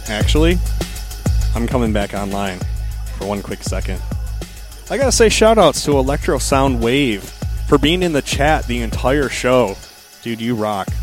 Actually, I'm coming back online for one quick second. I gotta say shout-outs to Electro Sound Wave for being in the chat the entire show. Dude, you rock.